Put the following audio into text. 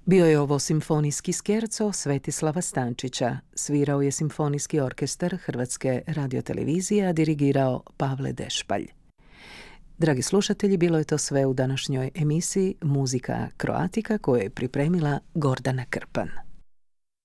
Bio je ovo simfonijski skerco Svetislava Stančića. Svirao je Simfonijski orkestar Hrvatske radiotelevizije, a dirigirao Pavle Dešpalj. Dragi slušatelji, bilo je to sve u današnjoj emisiji Muzika Kroatika koju je pripremila Gordana Krpan.